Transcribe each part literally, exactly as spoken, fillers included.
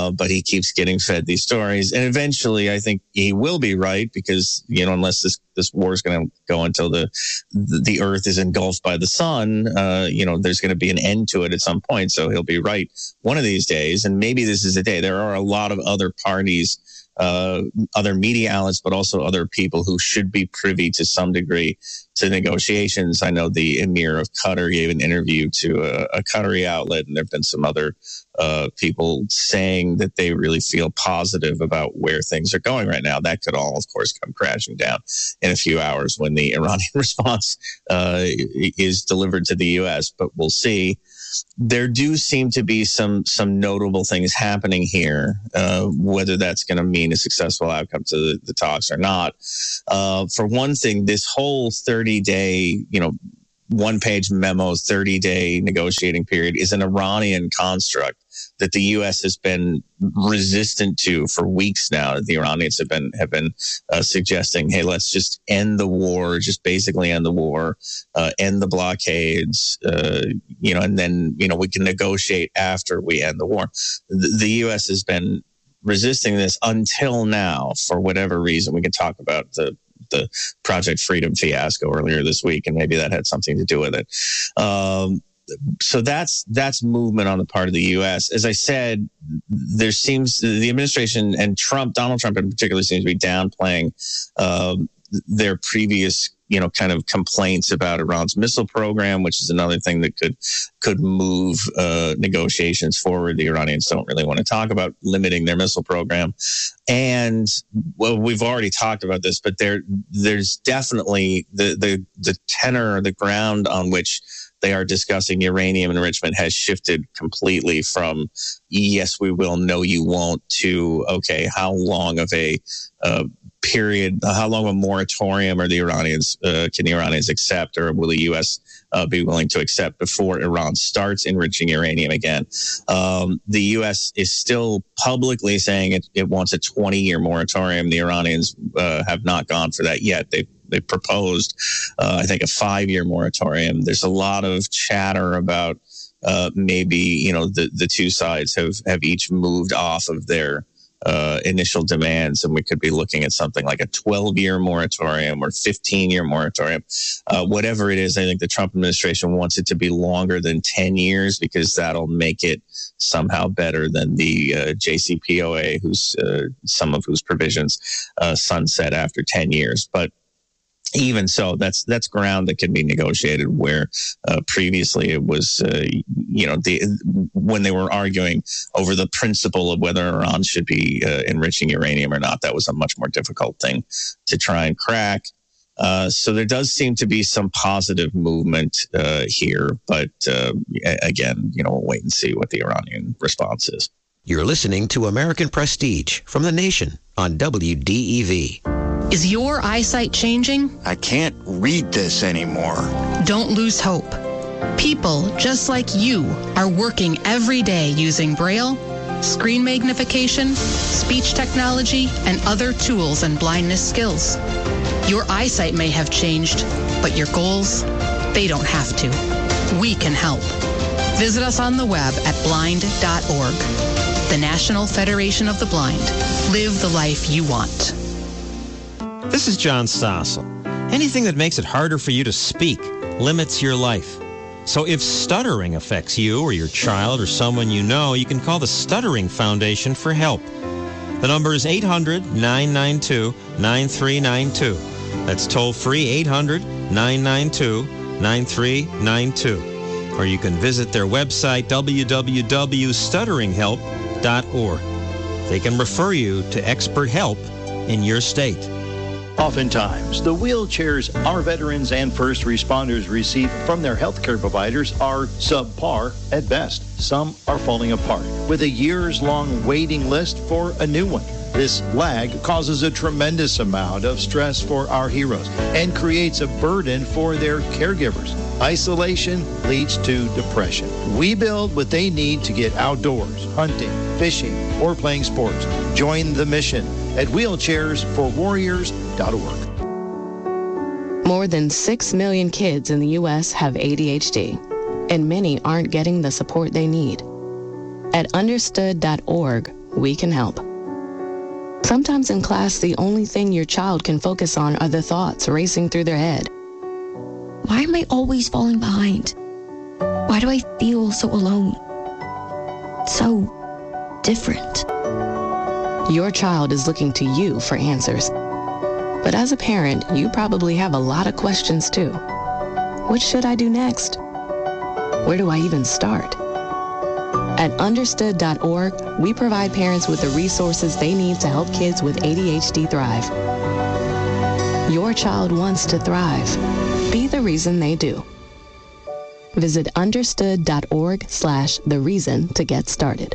Uh, but he keeps getting fed these stories. And eventually, I think he will be right because, you know, unless this, this war is going to go until the the earth is engulfed by the sun, uh, you know, there's going to be an end to it at some point. So he'll be right one of these days. And maybe this is the day. There are a lot of other parties, uh, other media outlets, but also other people who should be privy to some degree to negotiations. I know the Emir of Qatar gave an interview to a, a Qatari outlet, and there have been some other uh, people saying that they really feel positive about where things are going right now. That could all, of course, come crashing down in a few hours when the Iranian response uh, is delivered to the U S, but we'll see. There do seem to be some some notable things happening here, uh, whether that's going to mean a successful outcome to the, the talks or not. Uh, for one thing, this whole thirty-day, you know, one-page memo, thirty-day negotiating period is an Iranian construct that the U S has been resistant to for weeks now. The Iranians have been have been uh, suggesting, hey, let's just end the war, just basically end the war, uh, end the blockades, uh, you know, and then, you know, we can negotiate after we end the war. The, the U S has been resisting this until now, for whatever reason. We can talk about the the Project Freedom fiasco earlier this week, and maybe that had something to do with it. Um, so that's that's movement on the part of the U S. As I said, there seems the administration and Trump, Donald Trump in particular, seems to be downplaying um, their previous, you know, kind of complaints about Iran's missile program, which is another thing that could could move uh, negotiations forward. The Iranians don't really want to talk about limiting their missile program. And, well, we've already talked about this, but there there's definitely the, the, the tenor, the ground on which they are discussing uranium enrichment has shifted completely from, yes, we will, no, you won't, to, okay, how long of a uh, period, how long of a moratorium are the Iranians, uh, can the Iranians accept, or will the U S uh, be willing to accept before Iran starts enriching uranium again? Um, the U S is still publicly saying it, it wants a twenty-year moratorium. The Iranians uh, have not gone for that yet. They they proposed, uh, I think, a five-year moratorium. There's a lot of chatter about uh, maybe, you know, the, the two sides have, have each moved off of their uh, initial demands, and we could be looking at something like a twelve-year moratorium or fifteen-year moratorium. Uh, whatever it is, I think the Trump administration wants it to be longer than ten years because that'll make it somehow better than the uh, J C P O A, whose uh, some of whose provisions uh, sunset after ten years. But even so, that's that's ground that can be negotiated, where uh, previously it was, uh, you know, the, when they were arguing over the principle of whether Iran should be uh, enriching uranium or not, that was a much more difficult thing to try and crack. Uh, so there does seem to be some positive movement uh, here, but uh, again, you know, we'll wait and see what the Iranian response is. You're listening to American Prestige from The Nation on W D E V. Is your eyesight changing? I can't read this anymore. Don't lose hope. People just like you are working every day using Braille, screen magnification, speech technology, and other tools and blindness skills. Your eyesight may have changed, but your goals, they don't have to. We can help. Visit us on the web at blind dot org. The National Federation of the Blind. Live the life you want. This is John Stossel. Anything that makes it harder for you to speak limits your life. So if stuttering affects you or your child or someone you know, you can call the Stuttering Foundation for help. The number is eight hundred, nine nine two, nine three nine two. That's toll-free eight hundred, nine nine two, nine three nine two. Or you can visit their website, w w w dot stuttering help dot org. They can refer you to expert help in your state. Oftentimes, the wheelchairs our veterans and first responders receive from their healthcare providers are subpar at best. Some are falling apart, with a years-long waiting list for a new one. This lag causes a tremendous amount of stress for our heroes and creates a burden for their caregivers. Isolation leads to depression. We build what they need to get outdoors, hunting, fishing, or playing sports. Join the mission at wheelchairs for warriors dot org. More than six million kids in the U S have A D H D, and many aren't getting the support they need. At understood dot org, we can help. Sometimes in class, the only thing your child can focus on are the thoughts racing through their head. Why am I always falling behind? Why do I feel so alone? So different. Your child is looking to you for answers. But as a parent, you probably have a lot of questions too. What should I do next? Where do I even start? At understood dot org, we provide parents with the resources they need to help kids with A D H D thrive. Your child wants to thrive. Be the reason they do. Visit understood dot org slash the reason to get started.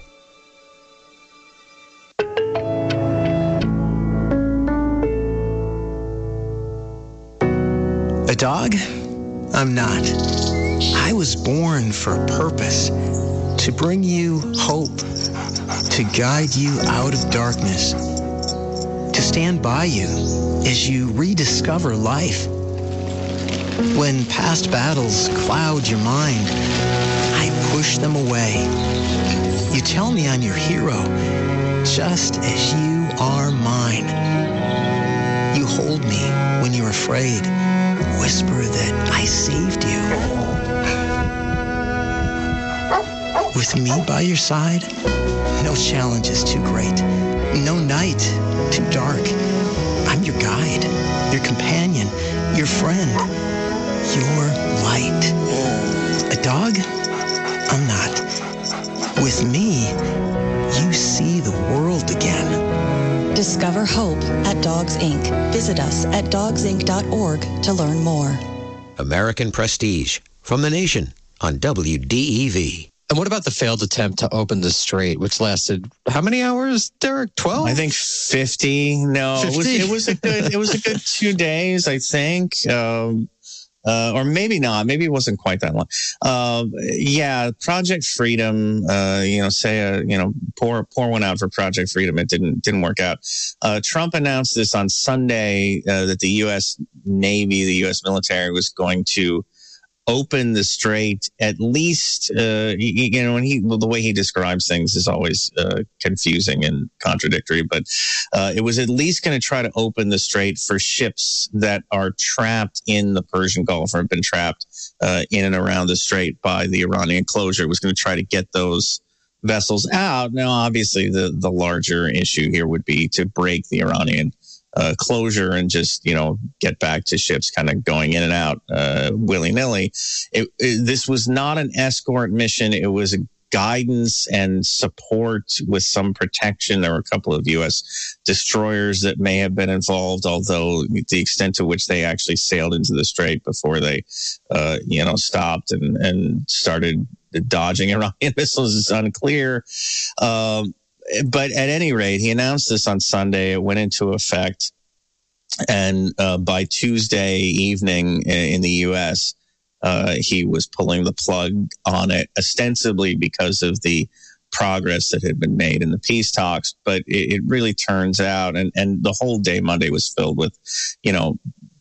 A dog? I'm not. I was born for a purpose. To bring you hope, to guide you out of darkness, to stand by you as you rediscover life. When past battles cloud your mind, I push them away. You tell me I'm your hero, just as you are mine. You hold me when you're afraid, whisper that I saved you. With me by your side, no challenge is too great, no night too dark. I'm your guide, your companion, your friend, your light. A dog? I'm not. With me, you see the world again. Discover hope at Dogs Incorporated. Visit us at dogs inc dot org to learn more. American Prestige from the Nation on W D E V. And what about the failed attempt to open the strait, which lasted how many hours, Derek? twelve? I think fifty. No, fifty? It, was, it was a good. It was a good two days, I think, um, uh, or maybe not. Maybe it wasn't quite that long. Uh, yeah, Project Freedom. Uh, you know, say a you know pour pour one out for Project Freedom. It didn't didn't work out. Uh, Trump announced this on Sunday uh, that the U S Navy, the U S military, was going to open the strait, at least, uh, you, you know, and he, well, the way he describes things is always uh, confusing and contradictory, but uh, it was at least going to try to open the strait for ships that are trapped in the Persian Gulf or have been trapped uh, in and around the strait by the Iranian closure. It was going to try to get those vessels out. Now, obviously, the, the larger issue here would be to break the Iranian Uh, closure and just, you know, get back to ships kind of going in and out uh, willy-nilly. It, it, this was not an escort mission. It was a guidance and support with some protection. There were a couple of U S destroyers that may have been involved, although the extent to which they actually sailed into the strait before they, uh, you know, stopped and, and started dodging Iranian missiles is unclear. Um, But at any rate, he announced this on Sunday. It went into effect. And uh, by Tuesday evening in the U S, uh, he was pulling the plug on it, ostensibly because of the progress that had been made in the peace talks. But it, it really turns out, and, and the whole day Monday was filled with, you know,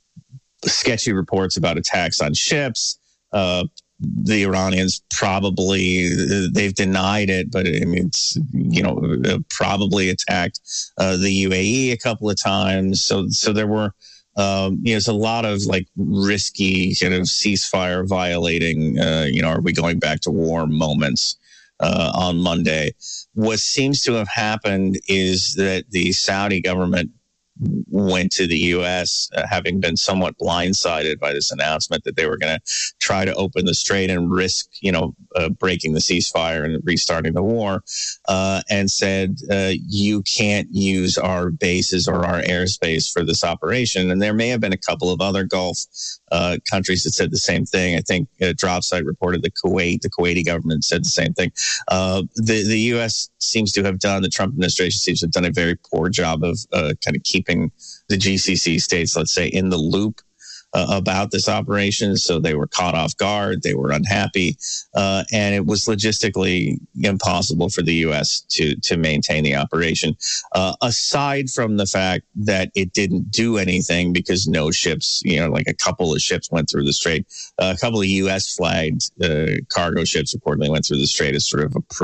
sketchy reports about attacks on ships, uh, the Iranians probably, they've denied it, but I mean, it's, you know, probably attacked uh, the U A E a couple of times. So, so there were, um, you know, there's a lot of like risky kind of ceasefire violating, uh, you know, are we going back to war moments uh, on Monday. What seems to have happened is that the Saudi government went to the U S, uh, having been somewhat blindsided by this announcement that they were going to try to open the strait and risk, you know, uh, breaking the ceasefire and restarting the war, uh, and said, uh, you can't use our bases or our airspace for this operation. And there may have been a couple of other Gulf uh, countries that said the same thing. I think uh, Dropsite reported that Kuwait, the Kuwaiti government said the same thing. Uh, the, the U S seems to have done, the Trump administration seems to have done a very poor job of uh, kind of keeping the G C C states, let's say, in the loop uh, about this operation. So they were caught off guard. They were unhappy. Uh, and it was logistically impossible for the U S to, to maintain the operation, uh, aside from the fact that it didn't do anything because no ships, you know, like a couple of ships went through the strait. Uh, a couple of U S flagged uh, cargo ships reportedly went through the strait as sort of a proof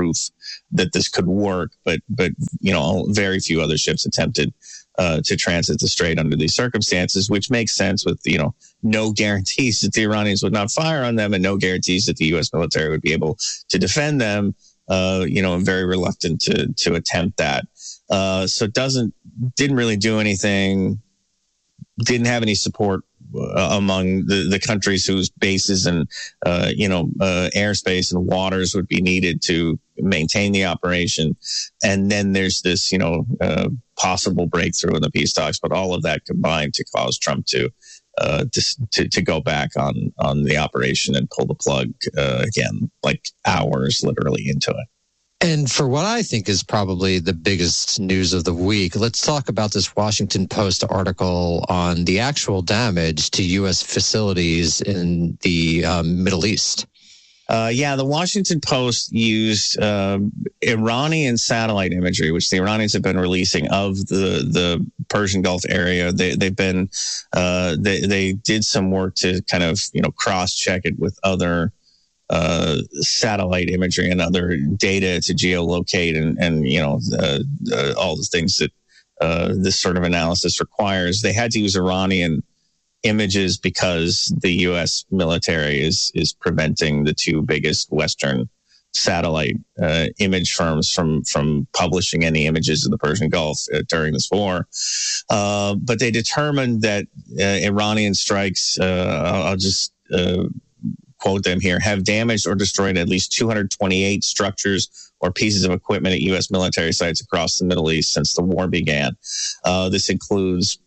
that this could work, but but you know, very few other ships attempted uh, to transit the strait under these circumstances, which makes sense with, you know, no guarantees that the Iranians would not fire on them and no guarantees that the U S military would be able to defend them. Uh, you know, I'm very reluctant to to attempt that. Uh, so it doesn't didn't really do anything. Didn't have any support uh, among the, the countries whose bases and, uh, you know, uh, airspace and waters would be needed to maintain the operation. And then there's this, you know, uh, possible breakthrough in the peace talks, but all of that combined to cause Trump to, uh, to, to, to go back on, on the operation and pull the plug, uh, again, like hours literally into it. And for what I think is probably the biggest news of the week, let's talk about this Washington Post article on the actual damage to U S facilities in the um, Middle East. Uh, yeah, the Washington Post used uh, Iranian satellite imagery, which the Iranians have been releasing of the, the Persian Gulf area. They, they've been uh, they they did some work to kind of, you know, cross check it with other uh, satellite imagery and other data to geolocate and and you know uh, uh, all the things that uh, this sort of analysis requires. They had to use Iranian images because the U S military is is preventing the two biggest Western satellite uh, image firms from from publishing any images of the Persian Gulf uh, during this war. Uh, but they determined that uh, Iranian strikes, uh, I'll, I'll just uh, quote them here, have damaged or destroyed at least two hundred twenty-eight structures or pieces of equipment at U S military sites across the Middle East since the war began. Uh, this includes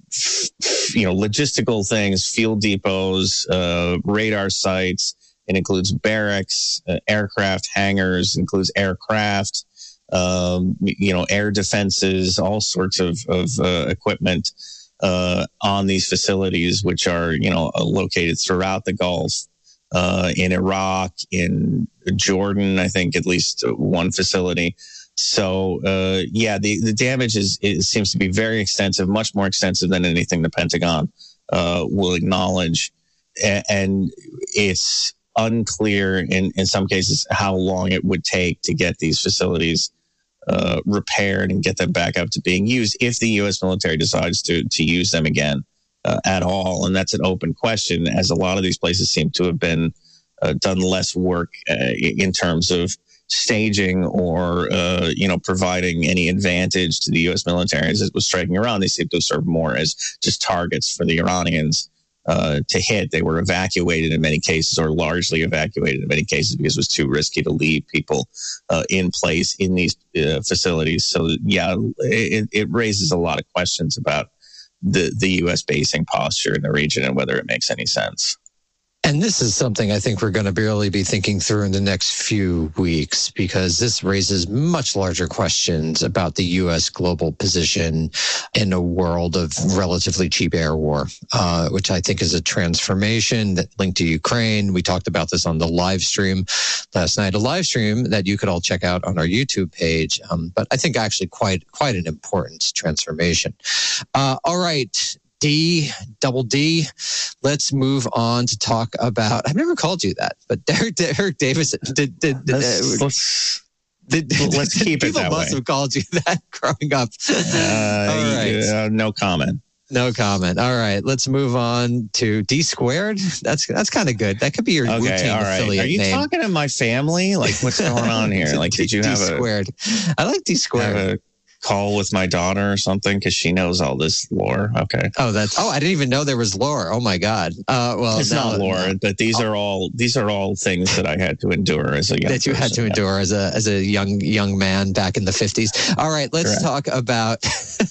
you know, logistical things, field depots, uh, radar sites. It includes barracks, uh, aircraft hangars, includes aircraft, um, you know, air defenses, all sorts of, of uh, equipment uh, on these facilities, which are, you know, located throughout the Gulf, uh, in Iraq, in Jordan, I think at least one facility. So, uh, yeah, the, the damage is, it seems to be very extensive, much more extensive than anything the Pentagon uh, will acknowledge. A- and it's unclear in, in some cases how long it would take to get these facilities uh, repaired and get them back up to being used if the U S military decides to, to use them again uh, at all. And that's an open question, as a lot of these places seem to have been uh, done less work uh, in terms of staging or, uh, you know, providing any advantage to the U S military as it was striking Iran. They seem to serve more as just targets for the Iranians uh, to hit. They were evacuated in many cases, or largely evacuated in many cases, because it was too risky to leave people uh, in place in these uh, facilities. So, yeah, it, it raises a lot of questions about the, the U S basing posture in the region and whether it makes any sense. And this is something I think we're going to really be thinking through in the next few weeks, because this raises much larger questions about the U S global position in a world of relatively cheap air war, uh, which I think is a transformation that linked to Ukraine. We talked about this on the live stream last night, a live stream that you could all check out on our YouTube page. Um, but I think actually quite, quite an important transformation. Uh, all right. D, double D. Let's move on to talk about, I've never called you that, but Derek, Derek Davis, did, did, did, let's, uh, let's, did, let's keep it that way. People must have called you that growing up. Uh, All right. Uh, no comment. No comment. All right. Let's move on to D squared. That's that's kind of good. That could be your okay, Wu-Tang all right. affiliate Are you name. talking to my family? Like, what's going on here? Like, did you have D squared. I like D squared. Have a call with my daughter or something, because she knows all this lore? Okay. Oh, that's. Oh, I didn't even know there was lore. Oh my God. Uh, well, it's now, not lore, now, but these oh. are all these are all things that I had to endure as a young that you person, had to yeah. endure as a as a young young man back in the fifties. All right, let's Correct. talk about.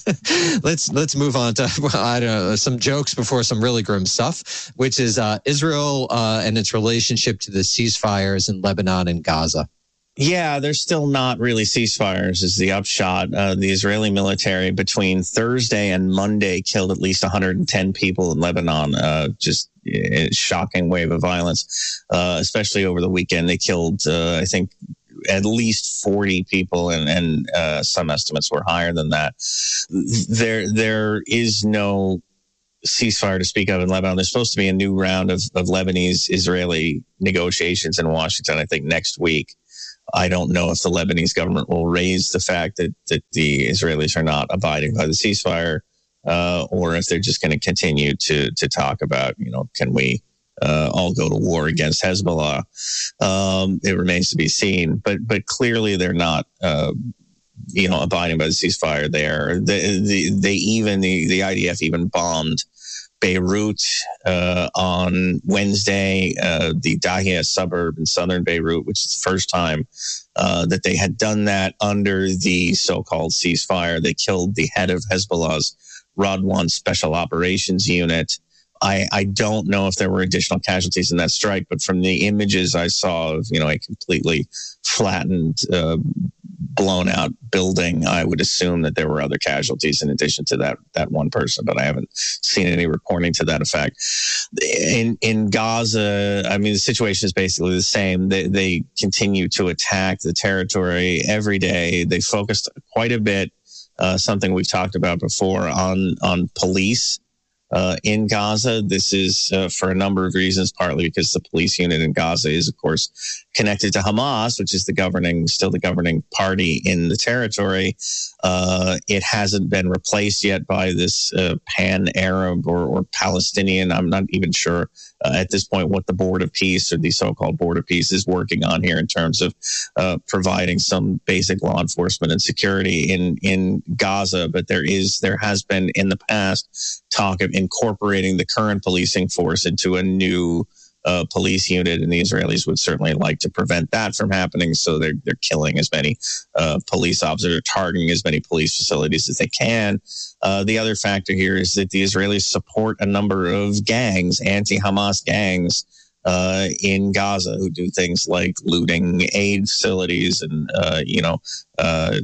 let's let's move on to well, I don't know, some jokes before some really grim stuff, which is uh, Israel uh, and its relationship to the ceasefires in Lebanon and Gaza. Yeah, there's still not really ceasefires is the upshot. Uh, the Israeli military between Thursday and Monday killed at least one hundred ten people in Lebanon. Uh, just a shocking wave of violence, uh, especially over the weekend. They killed, uh, I think, at least forty people, and, and uh, some estimates were higher than that. There, there is no ceasefire to speak of in Lebanon. There's supposed to be a new round of, of Lebanese-Israeli negotiations in Washington, I think, next week. I don't know if the Lebanese government will raise the fact that, that the Israelis are not abiding by the ceasefire, uh, or if they're just going to continue to to talk about, you know, can we uh, all go to war against Hezbollah? Um, it remains to be seen. But but clearly they're not, uh, you know, abiding by the ceasefire there. They, they, they even, the, the I D F even bombed Beirut uh, on Wednesday, uh, the Dahia suburb in southern Beirut, which is the first time uh, that they had done that under the so-called ceasefire. They killed the head of Hezbollah's Radwan Special Operations Unit. I, I don't know if there were additional casualties in that strike, but from the images I saw of, you know, a completely flattened, uh, blown out building, I would assume that there were other casualties in addition to that that one person, but I haven't seen any reporting to that effect. In in Gaza, I mean, the situation is basically the same. They, they continue to attack the territory every day. They focused quite a bit, uh, something we've talked about before, on on police. Uh, in Gaza. This is uh, for a number of reasons, partly because the police unit in Gaza is, of course, connected to Hamas, which is the governing, still the governing party in the territory. Uh, it hasn't been replaced yet by this uh, pan-Arab or, or Palestinian. I'm not even sure uh, at this point what the Board of Peace or the so-called Board of Peace is working on here in terms of uh, providing some basic law enforcement and security in, in Gaza. But there is, there has been in the past talk of incorporating the current policing force into a new uh, police unit, and the Israelis would certainly like to prevent that from happening. So they're they're killing as many uh, police officers, or targeting as many police facilities as they can. Uh, the other factor here is that the Israelis support a number of gangs, anti-Hamas gangs, uh, in Gaza, who do things like looting aid facilities and uh, you know. Uh,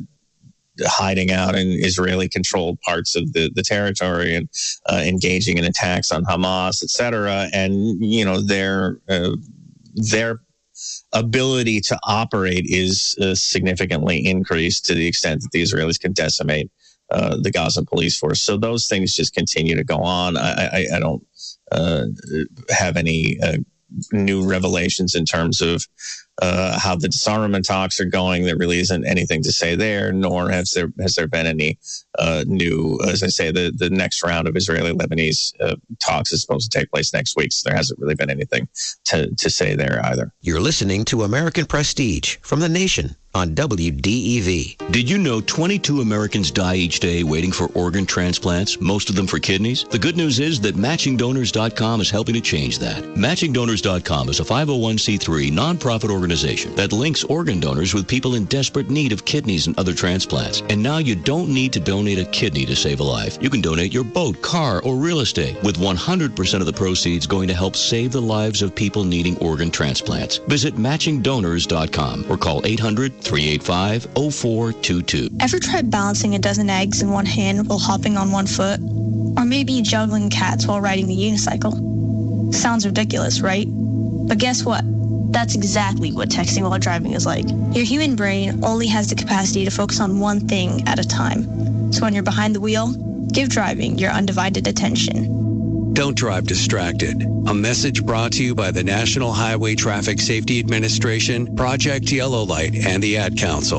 hiding out in Israeli-controlled parts of the, the territory and uh, engaging in attacks on Hamas, et cetera. And, you know, their uh, their ability to operate is uh, significantly increased to the extent that the Israelis can decimate uh, the Gaza police force. So those things just continue to go on. I, I, I don't uh, have any uh, new revelations in terms of Uh, how the disarmament talks are going. There really isn't anything to say there, nor has there has there been any uh, new, as I say, the, the next round of Israeli-Lebanese uh, talks is supposed to take place next week, so there hasn't really been anything to, to say there either. You're listening to American Prestige from The Nation on W D E V. Did you know twenty-two Americans die each day waiting for organ transplants, most of them for kidneys? The good news is that Matching Donors dot com is helping to change that. Matching Donors dot com is a five oh one c three nonprofit organization that links organ donors with people in desperate need of kidneys and other transplants. And now you don't need to donate a kidney to save a life. You can donate your boat, car, or real estate, with one hundred percent of the proceeds going to help save the lives of people needing organ transplants. Visit Matching Donors dot com or call eight hundred, three eight five, oh four two two. Ever tried balancing a dozen eggs in one hand while hopping on one foot? Or maybe juggling cats while riding the unicycle? Sounds ridiculous, right? But guess what? That's exactly what texting while driving is like. Your human brain only has the capacity to focus on one thing at a time. So when you're behind the wheel, give driving your undivided attention. Don't drive distracted. A message brought to you by the National Highway Traffic Safety Administration, Project Yellow Light, and the Ad Council.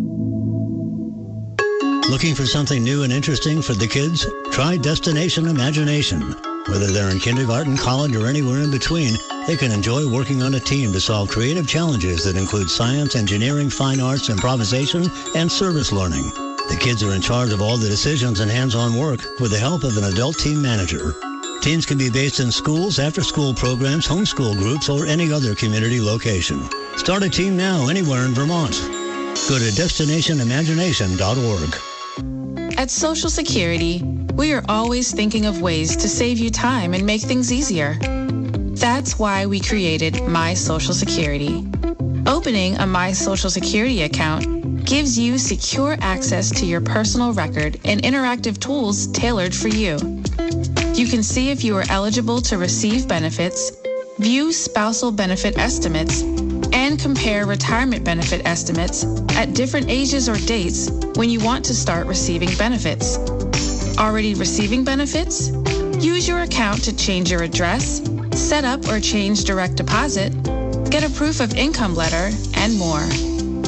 Looking for something new and interesting for the kids? Try Destination Imagination. Whether they're in kindergarten, college, or anywhere in between, they can enjoy working on a team to solve creative challenges that include science, engineering, fine arts, improvisation, and service learning. The kids are in charge of all the decisions and hands-on work with the help of an adult team manager. Teams can be based in schools, after-school programs, homeschool groups, or any other community location. Start a team now anywhere in Vermont. Go to destination imagination dot org. At Social Security, we are always thinking of ways to save you time and make things easier. That's why we created My Social Security. Opening a My Social Security account gives you secure access to your personal record and interactive tools tailored for you. You can see if you are eligible to receive benefits, view spousal benefit estimates, and compare retirement benefit estimates at different ages or dates when you want to start receiving benefits. Already receiving benefits? Use your account to change your address, set up or change direct deposit, get a proof of income letter, and more.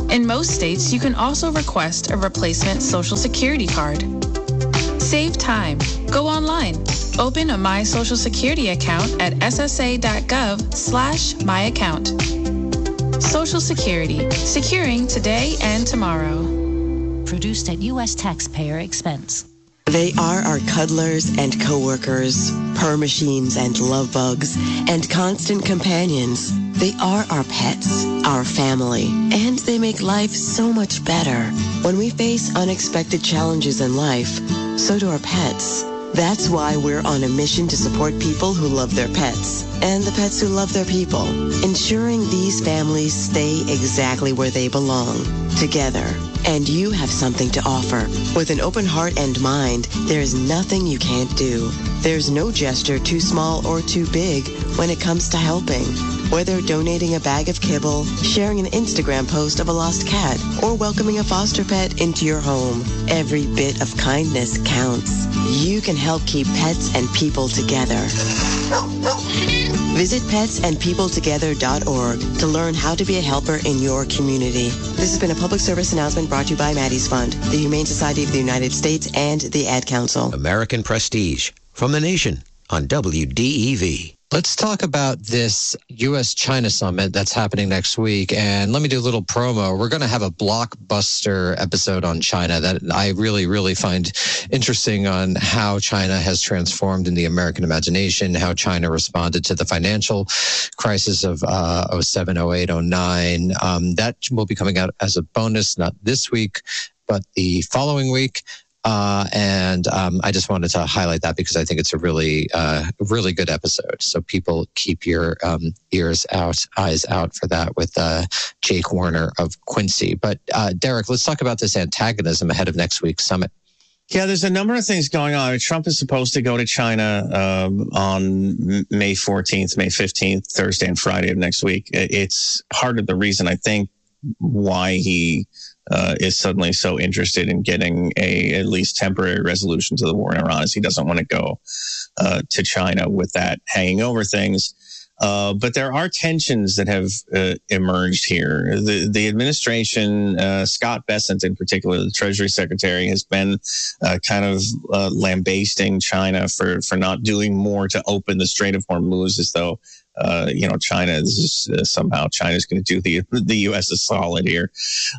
In most states, you can also request a replacement Social Security card. Save time. Go online. Open a My Social Security account at ssa.gov slash my account. Social Security. Securing today and tomorrow. Produced at U S taxpayer expense. They are our cuddlers and coworkers, purr machines and love bugs, and constant companions. They are our pets, our family, and they make life so much better. When we face unexpected challenges in life, so do our pets. That's why we're on a mission to support people who love their pets and the pets who love their people, ensuring these families stay exactly where they belong, together. And you have something to offer. With an open heart and mind, there's nothing you can't do. There's no gesture too small or too big when it comes to helping. Whether donating a bag of kibble, sharing an Instagram post of a lost cat, or welcoming a foster pet into your home, every bit of kindness counts. You can help keep pets and people together. Visit pets and people together dot org to learn how to be a helper in your community. This has been a public service announcement brought to you by Maddie's Fund, the Humane Society of the United States, and the Ad Council. American Prestige from the Nation on W D E V. Let's talk about this U S China summit that's happening next week. And let me do a little promo. We're going to have a blockbuster episode on China that I really, really find interesting, on how China has transformed in the American imagination, how China responded to the financial crisis of uh, oh seven, oh eight, oh nine. Um, that will be coming out as a bonus, not this week, but the following week. Uh, and um, I just wanted to highlight that because I think it's a really, uh, really good episode. So people keep your um, ears out, eyes out for that with uh, Jake Warner of Quincy. But uh, Derek, let's talk about this antagonism ahead of next week's summit. Yeah, there's a number of things going on. Trump is supposed to go to China um, on May fourteenth, May fifteenth, Thursday and Friday of next week. It's part of the reason, I think, why he uh, is suddenly so interested in getting a at least temporary resolution to the war in Iran, is he doesn't want to go uh, to China with that hanging over things. Uh, but there are tensions that have uh, emerged here. The the administration, uh, Scott Bessent in particular, the Treasury Secretary, has been uh, kind of uh, lambasting China for, for not doing more to open the Strait of Hormuz, as though Uh, you know, China this is uh, somehow China's going to do the the U S a solid here,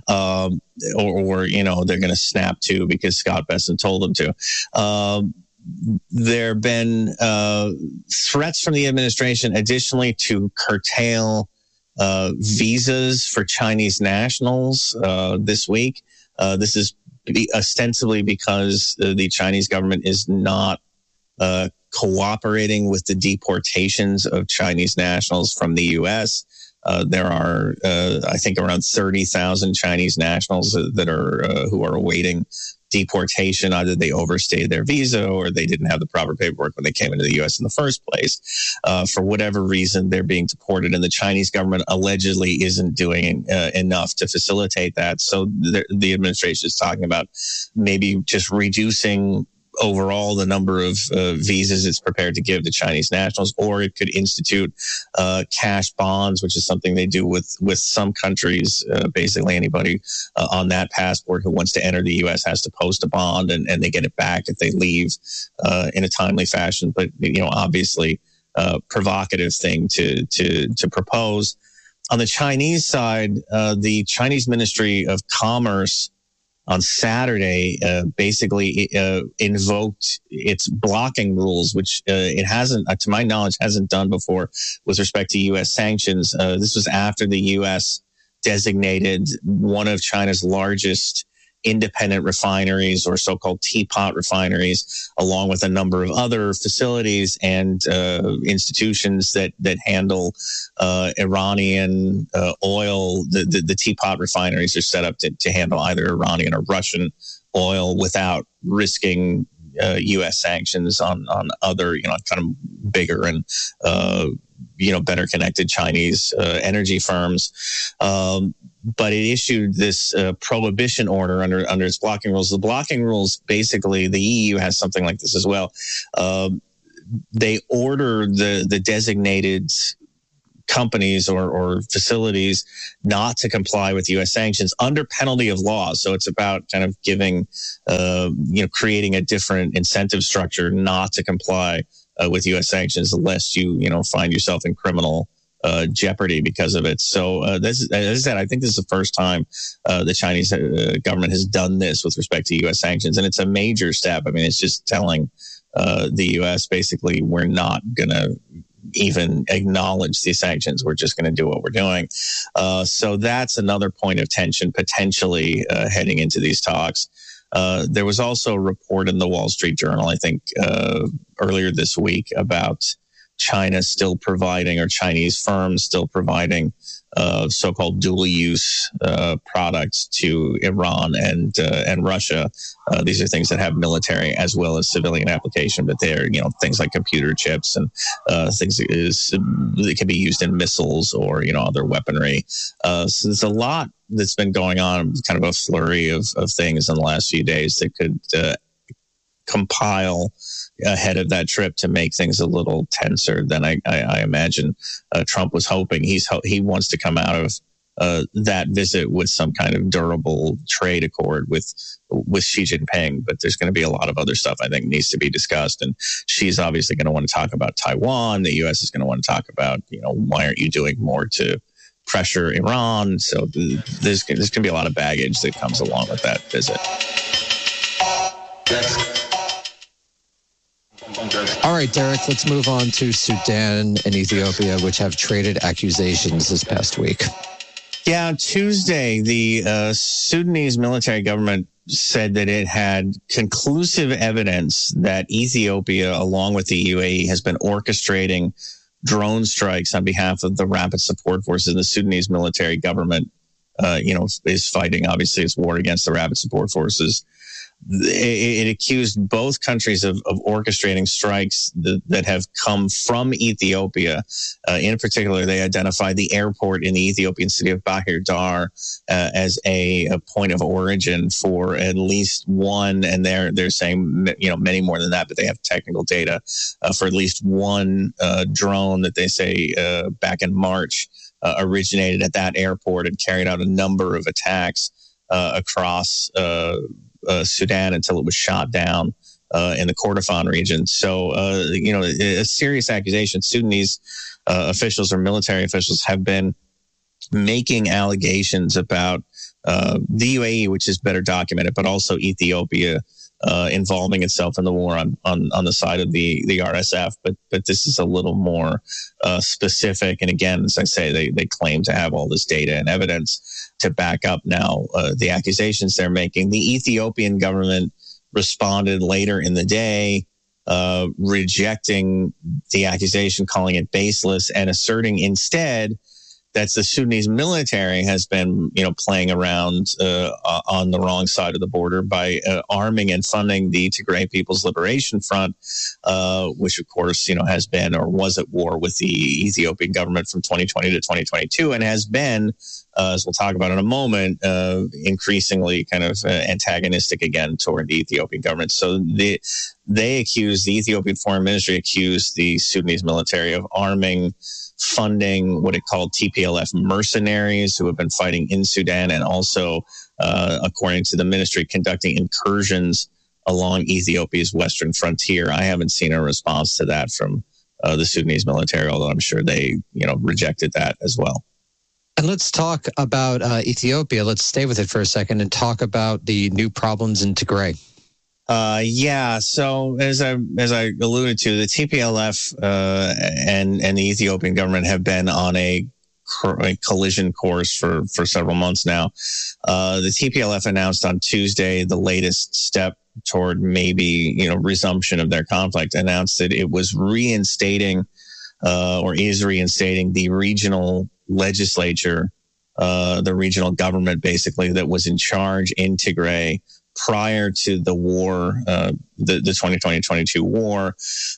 um, or, or you know they're going to snap to because Scott Bessent told them to. Um, there have been uh, threats from the administration, additionally, to curtail uh, visas for Chinese nationals uh, this week. Uh, this is ostensibly because uh, the Chinese government is not Uh, cooperating with the deportations of Chinese nationals from the U S. Uh, there are, uh, I think, around thirty thousand Chinese nationals that are uh, who are awaiting deportation. Either they overstayed their visa or they didn't have the proper paperwork when they came into the U S in the first place. Uh, for whatever reason, they're being deported, and the Chinese government allegedly isn't doing uh, enough to facilitate that. So the, the administration is talking about maybe just reducing overall the number of uh, visas it's prepared to give to Chinese nationals, or it could institute uh, cash bonds, which is something they do with with some countries. Uh, basically, anybody uh, on that passport who wants to enter the U S has to post a bond, and, and they get it back if they leave uh, in a timely fashion. But you know, obviously, uh, provocative thing to to to propose. On the Chinese side, uh, the Chinese Ministry of Commerce on Saturday, uh, basically uh, invoked its blocking rules, which uh, it hasn't, uh, to my knowledge, hasn't done before with respect to U S sanctions. Uh, this was after the U S designated one of China's largest independent refineries, or so-called teapot refineries, along with a number of other facilities and uh, institutions that that handle uh, Iranian uh, oil. The, the the teapot refineries are set up to, to handle either Iranian or Russian oil without risking uh, U S sanctions on on other, you know, kind of bigger and uh, you know better connected Chinese uh, energy firms. Um, But it issued this uh, prohibition order under under its blocking rules. The blocking rules, basically, the E U has something like this as well. Uh, they order the the designated companies or, or facilities not to comply with U S sanctions under penalty of law. So it's about kind of giving, uh, you know, creating a different incentive structure not to comply uh, with U S sanctions unless you, you know, find yourself in criminal uh, jeopardy because of it. So uh, this, as I said, I think this is the first time uh, the Chinese uh, government has done this with respect to U S sanctions, and it's a major step. I mean, it's just telling uh, the U S basically we're not going to even acknowledge these sanctions. We're just going to do what we're doing. Uh, so that's another point of tension potentially uh, heading into these talks. Uh, there was also a report in the Wall Street Journal, I think, uh, earlier this week about China still providing, or Chinese firms still providing, uh, so-called dual-use uh, products to Iran and uh, and Russia. Uh, these are things that have military as well as civilian application, but they're, you know, things like computer chips and uh, things that, is, that can be used in missiles or, you know, other weaponry. Uh, so there's a lot that's been going on, kind of a flurry of, of things in the last few days that could uh, compile ahead of that trip to make things a little tenser than I, I, I imagine uh, Trump was hoping. He's he wants to come out of uh, that visit with some kind of durable trade accord with with Xi Jinping, but there's going to be a lot of other stuff I think needs to be discussed. And Xi's obviously going to want to talk about Taiwan. The U S is going to want to talk about, you know, why aren't you doing more to pressure Iran? So there's, there's going to be a lot of baggage that comes along with that visit. All right, Derek, let's move on to Sudan and Ethiopia, which have traded accusations this past week. Yeah, on Tuesday, the uh, Sudanese military government said that it had conclusive evidence that Ethiopia, along with the U A E, has been orchestrating drone strikes on behalf of the Rapid Support Forces. The Sudanese military government, uh, you know, is fighting, obviously, its war against the Rapid Support Forces. It, it accused both countries of, of orchestrating strikes that, that have come from Ethiopia. Uh, in particular, they identified the airport in the Ethiopian city of Bahir Dar uh, as a, a point of origin for at least one, and they're they're saying, you know, many more than that, but they have technical data uh, for at least one uh, drone that they say uh, back in March uh, originated at that airport and carried out a number of attacks uh, across uh Uh, Sudan until it was shot down uh, in the Kordofan region. So, uh, you know, a, a serious accusation. Sudanese uh, officials or military officials have been making allegations about uh, the U A E, which is better documented, but also Ethiopia uh, involving itself in the war on, on, on the side of the, the R S F. But but this is a little more uh, specific. And again, as I say, they, they claim to have all this data and evidence to back up now uh, the accusations they're making. The Ethiopian government responded later in the day, uh, rejecting the accusation, calling it baseless, and asserting instead that the Sudanese military has been, you know, playing around uh, on the wrong side of the border by uh, arming and funding the Tigray People's Liberation Front, uh, which, of course, you know, has been or was at war with the Ethiopian government from twenty twenty to twenty twenty-two, and has been, uh, as we'll talk about in a moment, uh, increasingly kind of uh, antagonistic again toward the Ethiopian government. So the, they accused, the Ethiopian Foreign Ministry accused the Sudanese military of arming, funding what it called T P L F mercenaries who have been fighting in Sudan, and also, uh, according to the ministry, conducting incursions along Ethiopia's western frontier. I haven't seen a response to that from uh, the Sudanese military, although I'm sure they, you know, rejected that as well. And let's talk about uh, Ethiopia. Let's stay with it for a second and talk about the new problems in Tigray. Uh, yeah. So as I as I alluded to, the T P L F uh, and and the Ethiopian government have been on a, a collision course for for several months now. Uh, the T P L F announced on Tuesday the latest step toward maybe, you know, resumption of their conflict. Announced that it was reinstating uh, or is reinstating the regional legislature, uh, the regional government, basically, that was in charge in Tigray prior to the war, uh, the, the twenty twenty twenty-two war.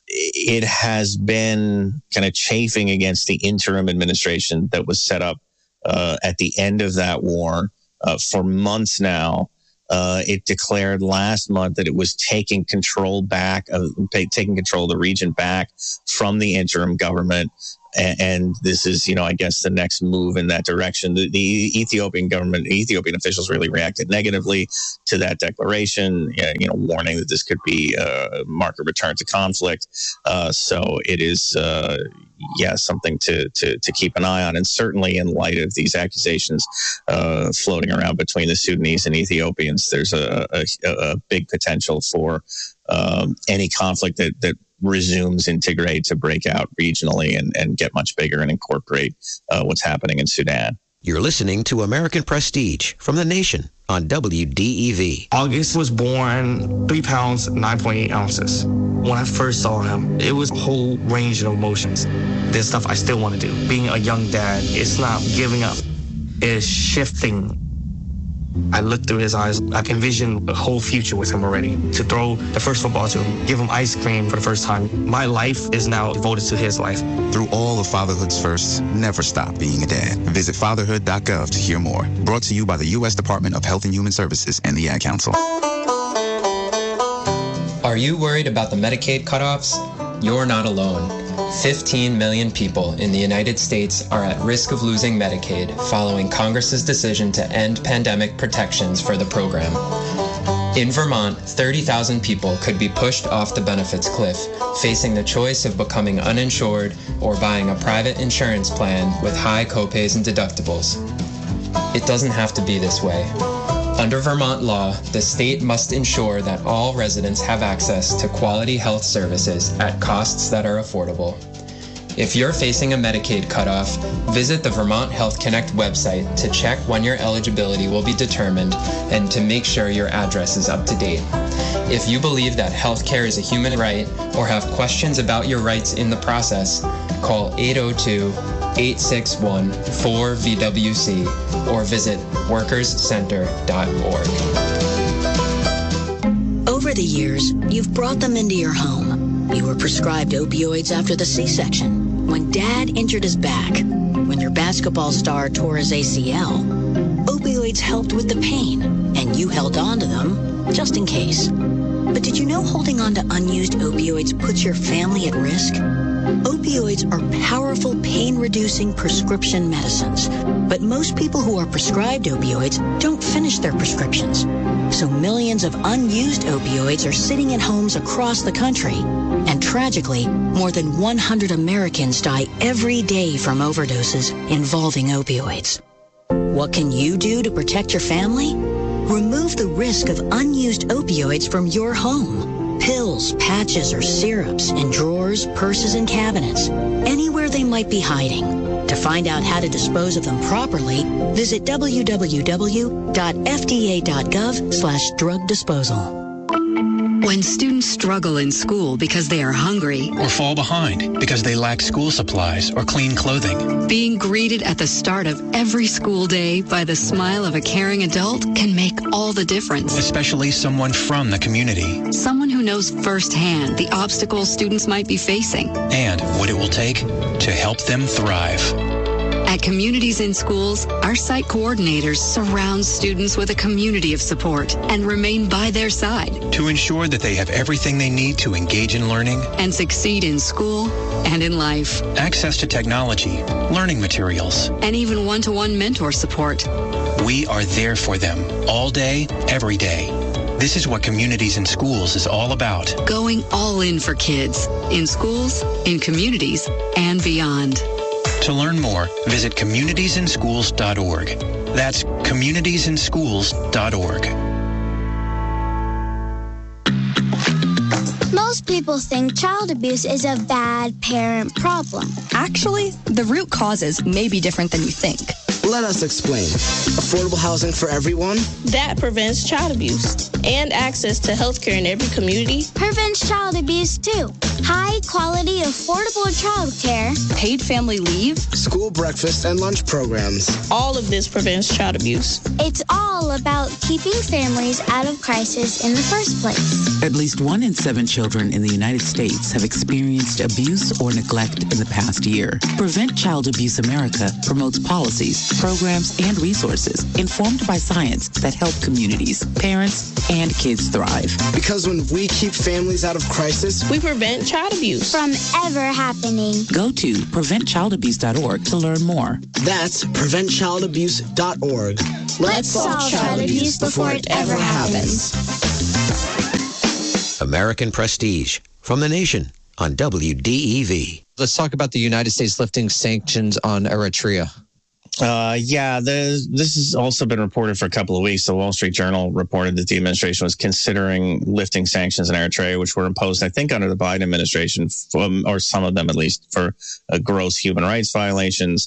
It has been kind of chafing against the interim administration that was set up uh, at the end of that war uh, for months now. Uh, it declared last month that it was taking control back of taking control of the region back from the interim government. and, and this is, you know, I guess the next move in that direction. The, the Ethiopian government, Ethiopian officials really reacted negatively to that declaration, you know, warning that this could be a mark of return to conflict. Uh, so it is, uh, yeah, something to, to, to keep an eye on. And certainly in light of these accusations uh, floating around between the Sudanese and Ethiopians, there's a, a, a big potential for um, any conflict that, that resumes in Tigray to break out regionally and, and get much bigger and incorporate uh, what's happening in Sudan. You're listening to American Prestige from The Nation on W D E V. August was born three pounds, nine point eight ounces. When I first saw him, it was a whole range of emotions. There's stuff I still want to do. Being a young dad, it's not giving up. It's shifting. I looked through his eyes. I can envision a whole future with him already. To throw the first football to him, give him ice cream for the first time. My life is now devoted to his life. Through all of fatherhood's firsts, never stop being a dad. Visit fatherhood dot gov to hear more. Brought to you by the U S Department of Health and Human Services and the Ad Council. Are you worried about the Medicaid cutoffs? You're not alone. fifteen million people in the United States are at risk of losing Medicaid following Congress's decision to end pandemic protections for the program. In Vermont, thirty thousand people could be pushed off the benefits cliff, facing the choice of becoming uninsured or buying a private insurance plan with high copays and deductibles. It doesn't have to be this way. Under Vermont law, the state must ensure that all residents have access to quality health services at costs that are affordable. If you're facing a Medicaid cutoff, visit the Vermont Health Connect website to check when your eligibility will be determined and to make sure your address is up to date. If you believe that health care is a human right or have questions about your rights in the process, call eight oh two, eight six one, four V W C or visit workers center dot org. Over the years, you've brought them into your home. You were prescribed opioids after the C-section, when Dad injured his back, when your basketball star tore his A C L. Opioids helped with the pain, and you held on to them just in case. But did you know holding on to unused opioids puts your family at risk? Opioids are powerful pain-reducing prescription medicines, but most people who are prescribed opioids don't finish their prescriptions. So millions of unused opioids are sitting in homes across the country. And tragically, more than one hundred Americans die every day from overdoses involving opioids. What can you do to protect your family? Remove the risk of unused opioids from your home. Pills, patches, or syrups in drawers, purses, and cabinets, anywhere they might be hiding. To find out how to dispose of them properly, visit w w w dot f d a dot gov slash drug disposal. When students struggle in school because they are hungry or fall behind because they lack school supplies or clean clothing, being greeted at the start of every school day by the smile of a caring adult can make all the difference. Especially someone from the community. Someone who knows firsthand the obstacles students might be facing and what it will take to help them thrive. At Communities in Schools, our site coordinators surround students with a community of support and remain by their side to ensure that they have everything they need to engage in learning and succeed in school and in life. Access to technology, learning materials, and even one-to-one mentor support. We are there for them all day, every day. This is what Communities in Schools is all about. Going all in for kids, in schools, in communities, and beyond. To learn more, visit communities in schools dot org. That's communities in schools dot org. Most people think child abuse is a bad parent problem. Actually, the root causes may be different than you think. Let us explain. Affordable housing for everyone? That prevents child abuse. And access to health care in every community. Prevents child abuse, too. High quality, affordable child care. Paid family leave. School breakfast and lunch programs. All of this prevents child abuse. It's all about keeping families out of crisis in the first place. At least one in seven children in the United States have experienced abuse or neglect in the past year. Prevent Child Abuse America promotes policies, programs, and resources informed by science that help communities, parents, and kids thrive. Because when we keep families out of crisis, we prevent child abuse from ever happening. Go to prevent child abuse dot org to learn more. That's prevent child abuse dot org. Let's, Let's solve child abuse before it ever happens. American Prestige from The Nation on W D E V. Let's talk about the United States lifting sanctions on Eritrea. Uh, yeah, the, this has also been reported for a couple of weeks. The Wall Street Journal reported that the administration was considering lifting sanctions in Eritrea, which were imposed, I think, under the Biden administration, from, or some of them at least, for uh, gross human rights violations.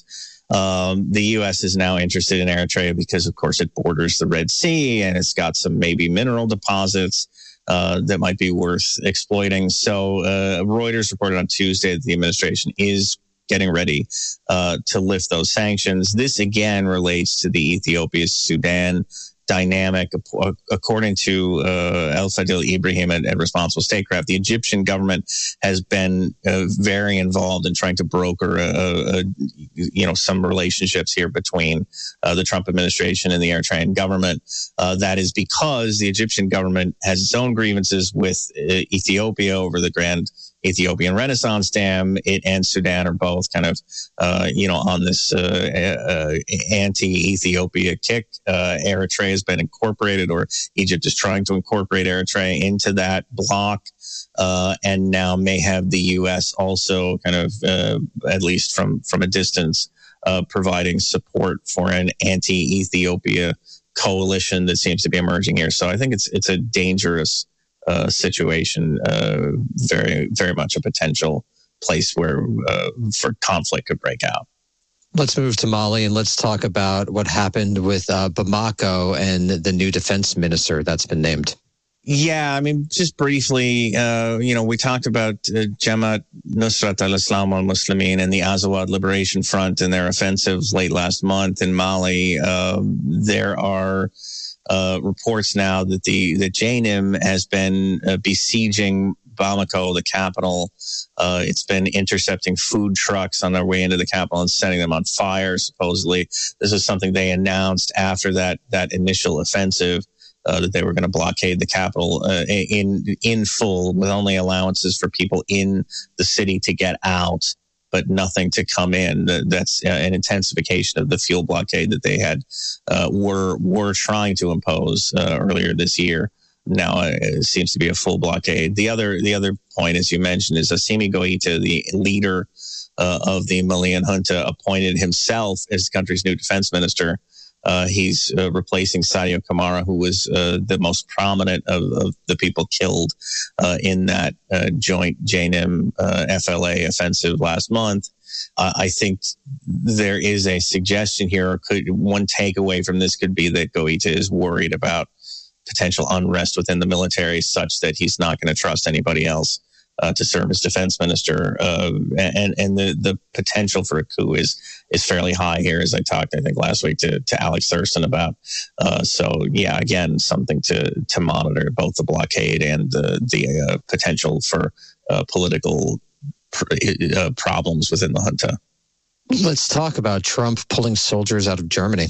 Um, the U S is now interested in Eritrea because, of course, it borders the Red Sea and it's got some maybe mineral deposits uh, that might be worth exploiting. So uh, Reuters reported on Tuesday that the administration is getting ready uh, to lift those sanctions. This, again, relates to the Ethiopia-Sudan dynamic. According to uh, El Fadil Ibrahim at, at Responsible Statecraft, the Egyptian government has been uh, very involved in trying to broker, a, a, a, you know, some relationships here between uh, the Trump administration and the Eritrean government. Uh, that is because the Egyptian government has its own grievances with uh, Ethiopia over the Grand Ethiopian Renaissance Dam. It and Sudan are both kind of, uh, you know, on this uh, uh, anti-Ethiopia kick. Uh, Eritrea has been incorporated, or Egypt is trying to incorporate Eritrea into that bloc, uh, and now may have the U S also kind of, uh, at least from, from a distance, uh, providing support for an anti-Ethiopia coalition that seems to be emerging here. So I think it's it's a dangerous Uh, situation, uh, very, very much a potential place where uh, for conflict could break out. Let's move to Mali and let's talk about what happened with uh, Bamako and the new defense minister that's been named. Yeah, I mean, just briefly, uh, you know, we talked about uh, Jamaat Nusrat al-Islam al-Muslimin and the Azawad Liberation Front and their offensive late last month in Mali. Uh, there are Uh, reports now that the that J N I M has been uh, besieging Bamako, the capital. Uh, it's been intercepting food trucks on their way into the capital and setting them on fire, supposedly. This is something they announced after that that initial offensive, uh, that they were going to blockade the capital uh, in in full, with only allowances for people in the city to get out, but nothing to come in. That's an intensification of the fuel blockade that they had uh, were were trying to impose uh, earlier this year. Now it seems to be a full blockade. The other the other point, as you mentioned, is Assimi Goïta, the leader uh, of the Malian junta, appointed himself as the country's new defense minister. Uh, he's uh, replacing Sadio Kamara, who was uh, the most prominent of, of the people killed uh, in that uh, joint J N I M uh, F L A offensive last month. Uh, I think there is a suggestion here, or could one takeaway from this could be that Goïta is worried about potential unrest within the military, such that he's not going to trust anybody else Uh, to serve as defense minister, uh, and and the, the potential for a coup is is fairly high here, as I talked, I think, last week to, to Alex Thurston about. Uh, so yeah, again, something to to monitor, both the blockade and the the uh, potential for uh, political pr- uh, problems within the junta. Let's talk about Trump pulling soldiers out of Germany.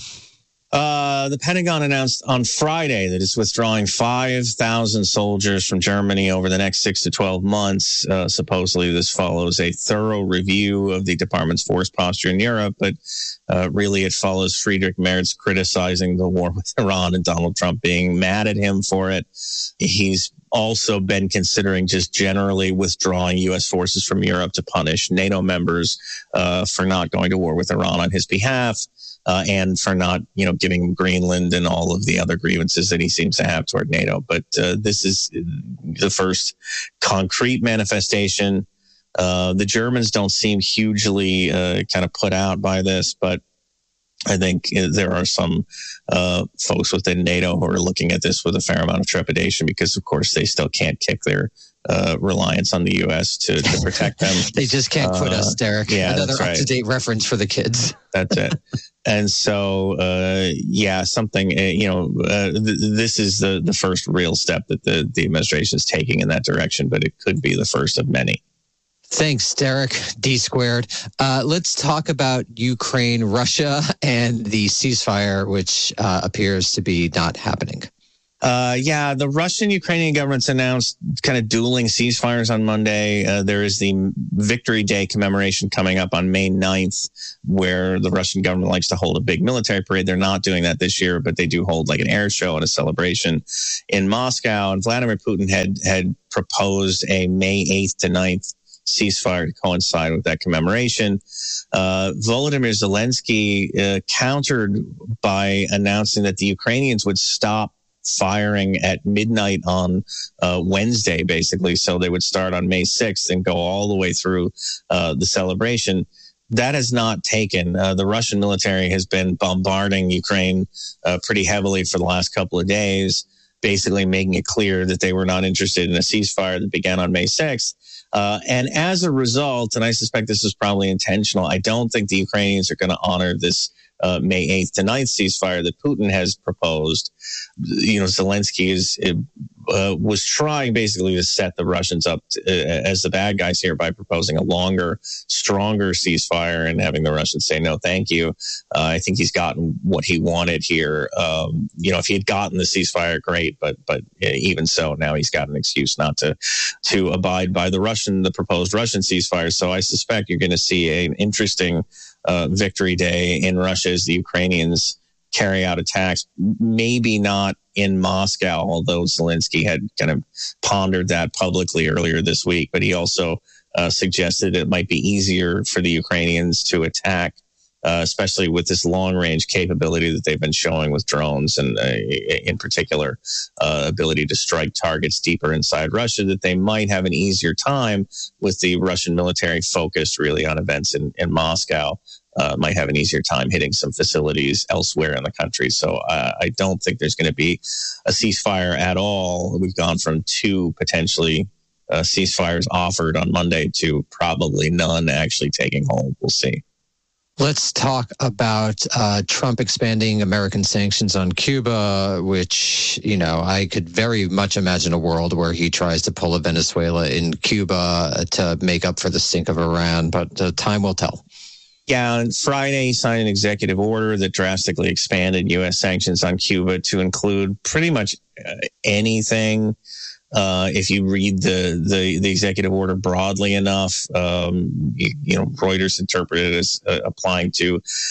Uh, the Pentagon announced on Friday that it's withdrawing five thousand soldiers from Germany over the next six to twelve months. Uh, supposedly, this follows a thorough review of the department's force posture in Europe, but uh, really it follows Friedrich Merz criticizing the war with Iran and Donald Trump being mad at him for it. He's also been considering just generally withdrawing U S forces from Europe to punish NATO members uh, for not going to war with Iran on his behalf. Uh, and for not, you know, giving Greenland and all of the other grievances that he seems to have toward NATO. But uh, this is the first concrete manifestation. Uh, the Germans don't seem hugely uh, kind of put out by this, but I think there are some uh, folks within NATO who are looking at this with a fair amount of trepidation because, of course, they still can't kick their uh, reliance on the U S to, to protect them. They just can't quit uh, us, Derek. Yeah, Another right. up-to-date reference for the kids. That's it. And so, uh, yeah, something, uh, you know, uh, th- this is the, the first real step that the, the administration is taking in that direction, but it could be the first of many. Thanks, Derek, D squared. Uh, let's talk about Ukraine, Russia, and the ceasefire, which uh, appears to be not happening. Uh, yeah, the Russian-Ukrainian governments announced kind of dueling ceasefires on Monday. Uh, there is the Victory Day commemoration coming up on May ninth, where the Russian government likes to hold a big military parade. They're not doing that this year, but they do hold like an air show and a celebration in Moscow. And Vladimir Putin had had proposed a May eighth to ninth ceasefire to coincide with that commemoration. Uh, Volodymyr Zelensky uh, countered by announcing that the Ukrainians would stop firing at midnight on uh, Wednesday, basically. So they would start on May sixth and go all the way through uh, the celebration. That has not taken. Uh, the Russian military has been bombarding Ukraine uh, pretty heavily for the last couple of days, basically making it clear that they were not interested in a ceasefire that began on May sixth. Uh, and as a result, and I suspect this is probably intentional, I don't think the Ukrainians are going to honor this Uh, May eighth to ninth ceasefire that Putin has proposed. You know, Zelensky is uh, was trying basically to set the Russians up to, uh, as the bad guys here by proposing a longer, stronger ceasefire and having the Russians say no, thank you. Uh, I think he's gotten what he wanted here. Um, you know, if he had gotten the ceasefire, great, but but even so, now he's got an excuse not to to abide by the Russian, the proposed Russian ceasefire. So I suspect you're going to see an interesting Uh, victory day in Russia as the Ukrainians carry out attacks. Maybe not in Moscow, although Zelensky had kind of pondered that publicly earlier this week. But he also uh, suggested it might be easier for the Ukrainians to attack, uh, especially with this long-range capability that they've been showing with drones and, uh, in particular, uh, ability to strike targets deeper inside Russia, that they might have an easier time with the Russian military focused really on events in, in Moscow. Uh, might have an easier time hitting some facilities elsewhere in the country. So uh, I don't think there's going to be a ceasefire at all. We've gone from two potentially uh, ceasefires offered on Monday to probably none actually taking hold. We'll see. Let's talk about uh, Trump expanding American sanctions on Cuba, which, you know, I could very much imagine a world where he tries to pull a Venezuela in Cuba to make up for the stink of Iran, but uh, time will tell. Yeah, on Friday, he signed an executive order that drastically expanded U S sanctions on Cuba to include pretty much uh, anything. Uh, if you read the, the, the executive order broadly enough, um, you, you know, Reuters interpreted it as uh, applying to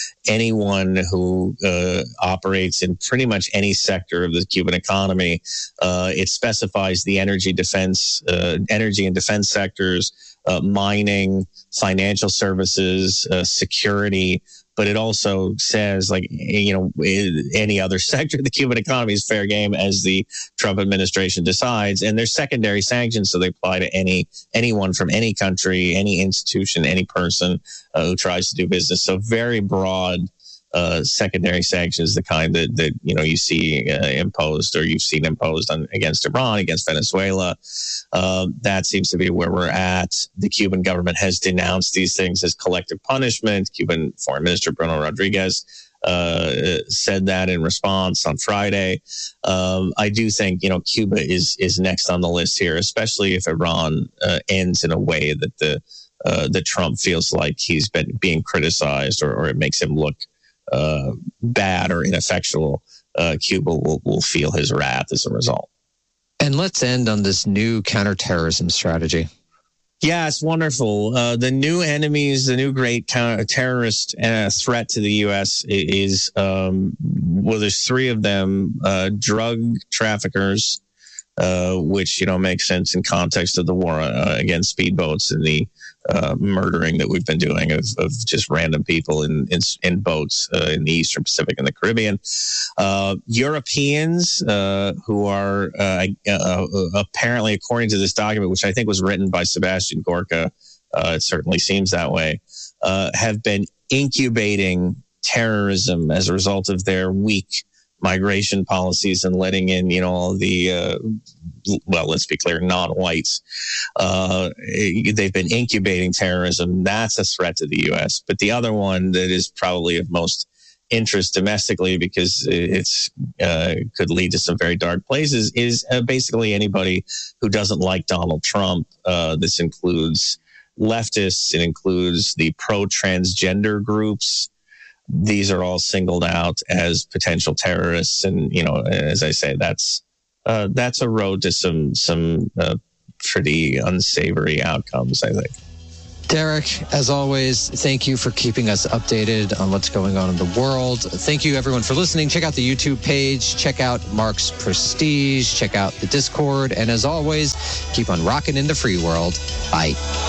anyone who uh, operates in pretty much any sector of the Cuban economy. Uh, it specifies the energy defense, uh, energy and defense sectors, uh, mining, financial services, uh, security. But it also says, like, you know, any other sector of the Cuban economy is fair game as the Trump administration decides. And there's secondary sanctions, so they apply to any anyone from any country, any institution, any person uh, who tries to do business. So very broad uh, secondary sanctions, the kind that, that you know, you see uh, imposed or you've seen imposed on against Iran, against Venezuela. Uh, that seems to be where we're at. The Cuban government has denounced these things as collective punishment. Cuban Foreign Minister Bruno Rodriguez uh, said that in response on Friday. Um, I do think, you know, Cuba is is next on the list here, especially if Iran uh, ends in a way that the uh, that Trump feels like he's been being criticized, or, or it makes him look uh, bad or ineffectual. Uh, Cuba will, will feel his wrath as a result. And let's end on this new counterterrorism strategy. Yeah, it's wonderful. Uh, the new enemies, the new great counter- terrorist uh, threat to the U S is, um, well, there's three of them, uh, drug traffickers, uh, which, you know, makes sense in context of the war uh, against speedboats and the uh, murdering that we've been doing of, of just random people in in, in boats uh, in the Eastern Pacific and the Caribbean. Uh, Europeans uh, who are uh, uh, apparently, according to this document, which I think was written by Sebastian Gorka, uh, it certainly seems that way, uh, have been incubating terrorism as a result of their weak migration policies and letting in, you know, all the, uh, well, let's be clear, non-whites. Uh, they've been incubating terrorism. That's a threat to the U S. But the other one that is probably of most interest domestically, because it's uh, could lead to some very dark places, is uh, basically anybody who doesn't like Donald Trump. Uh, this includes leftists. It includes the pro-transgender groups. These are all singled out as potential terrorists. And, you know, as I say, that's uh, that's a road to some some uh, pretty unsavory outcomes, I think. Derek, as always, thank you for keeping us updated on what's going on in the world. Thank you, everyone, for listening. Check out the YouTube page. Check out Mark's Prestige. Check out the Discord. And as always, keep on rocking in the free world. Bye.